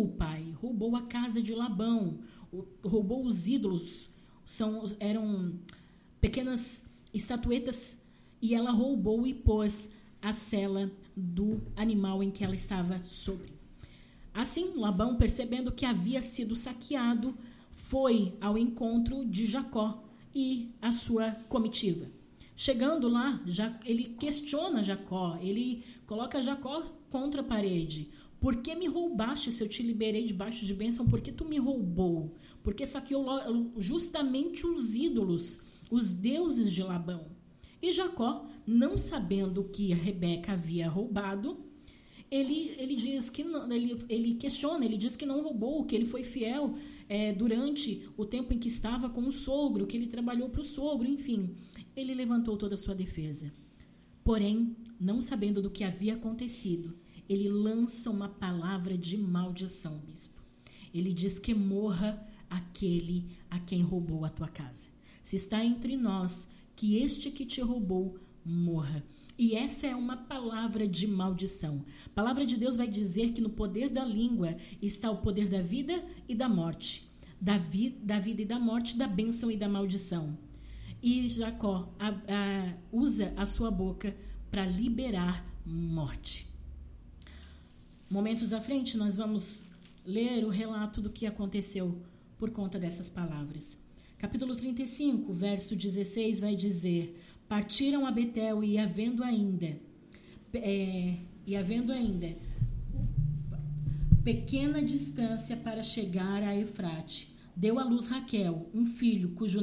roubou o pai, roubou a casa de Labão, roubou os ídolos, eram pequenas estatuetas, e ela roubou e pôs a sela do animal em que ela estava sobre. Assim, Labão, percebendo que havia sido saqueado, foi ao encontro de Jacó e a sua comitiva. Chegando lá, ele questiona Jacó, ele coloca Jacó contra a parede. Por que me roubaste se eu te liberei debaixo de bênção? Por que tu me roubou? Porque saqueou justamente os ídolos, os deuses de Labão. E Jacó, não sabendo que Rebeca havia roubado, ele diz que não, ele questiona, ele diz que não roubou, que ele foi fiel durante o tempo em que estava com o sogro, que ele trabalhou para o sogro, enfim. Ele levantou toda a sua defesa. Porém, não sabendo do que havia acontecido, ele lança uma palavra de maldição, bispo. Ele diz que morra aquele a quem roubou a tua casa. Se está entre nós, que este que te roubou morra. E essa é uma palavra de maldição. A palavra de Deus vai dizer que no poder da língua está o poder da vida e da morte. Da vida e da morte, da bênção e da maldição. E Jacó usa a sua boca para liberar morte. Momentos à frente, nós vamos ler o relato do que aconteceu por conta dessas palavras. Capítulo 35, verso 16, vai dizer: partiram a Betel e havendo ainda pequena distância para chegar a Efrate, deu à luz Raquel, um filho cujo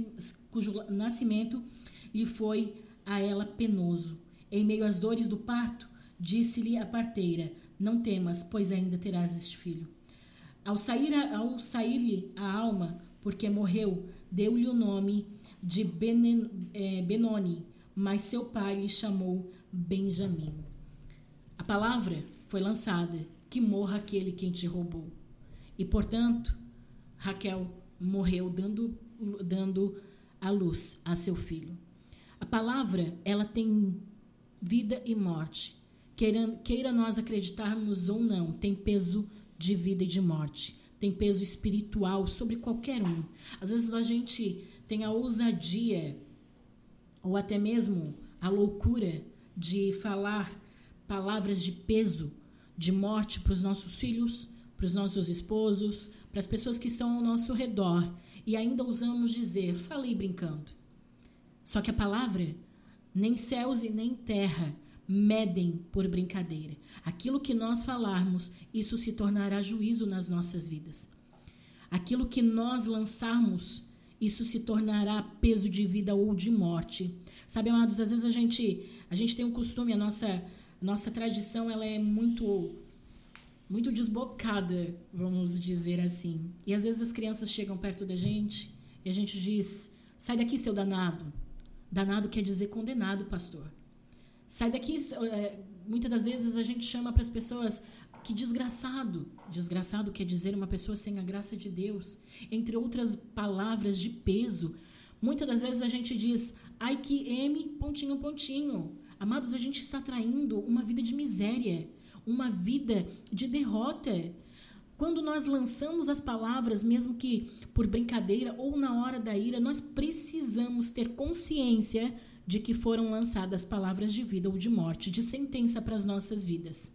nascimento lhe foi a ela penoso. Em meio às dores do parto, disse-lhe a parteira: não temas, pois ainda terás este filho. Ao sair-lhe a alma, porque morreu, deu-lhe o nome de Benoni, mas seu pai lhe chamou Benjamim. A palavra foi lançada: que morra aquele quem te roubou. E, portanto, Raquel morreu dando a luz a seu filho. A palavra, ela tem vida e morte. Queira nós acreditarmos ou não, tem peso de vida e de morte. Tem peso espiritual sobre qualquer um. Às vezes a gente tem a ousadia ou até mesmo a loucura de falar palavras de peso, de morte para os nossos filhos, para os nossos esposos, para as pessoas que estão ao nosso redor. E ainda ousamos dizer: falei brincando. Só que a palavra, nem céus e nem terra medem por brincadeira. Aquilo que nós falarmos, isso se tornará juízo nas nossas vidas. Aquilo que nós lançarmos, isso se tornará peso de vida ou de morte. Sabe, amados, às vezes a gente tem um costume, a nossa tradição, ela é muito desbocada, vamos dizer assim. E às vezes as crianças chegam perto da gente e a gente diz: sai daqui, seu danado. Danado quer dizer condenado, pastor. Sai daqui. Muitas das vezes a gente chama para as pessoas: que desgraçado. Desgraçado quer dizer uma pessoa sem a graça de Deus. Entre outras palavras de peso. Muitas das vezes a gente diz: ai que M, pontinho, pontinho. Amados, a gente está traindo uma vida de miséria, uma vida de derrota. Quando nós lançamos as palavras, mesmo que por brincadeira ou na hora da ira, nós precisamos ter consciência de que foram lançadas palavras de vida ou de morte, de sentença para as nossas vidas.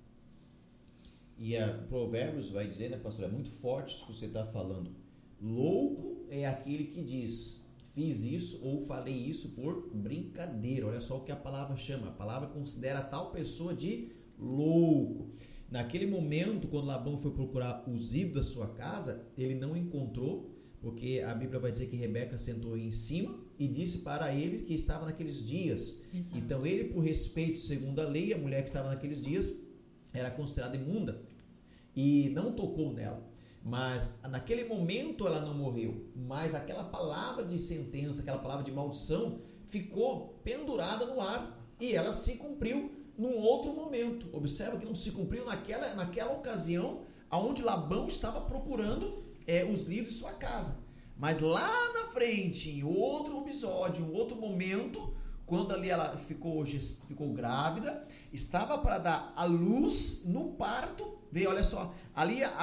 E a Provérbios vai dizer, né, pastor, é muito forte isso que você está falando. Louco é aquele que diz: fiz isso ou falei isso por brincadeira. Olha só o que a palavra chama. A palavra considera tal pessoa de louco. Naquele momento, quando Labão foi procurar os ídolos da sua casa, ele não encontrou, porque a Bíblia vai dizer que Rebeca sentou em cima e disse para ele que estava naqueles dias. Exato. Então ele, por respeito, segundo a lei, a mulher que estava naqueles dias era considerada imunda e não tocou nela. Mas naquele momento ela não morreu, mas aquela palavra de sentença, aquela palavra de maldição ficou pendurada no ar e ela se cumpriu num outro momento. Observa que não se cumpriu naquela ocasião onde Labão estava procurando os líderes de sua casa. Mas lá na frente, em outro episódio, em outro momento, quando ali ela ficou grávida, estava para dar a luz no parto. Veio, olha só, ali a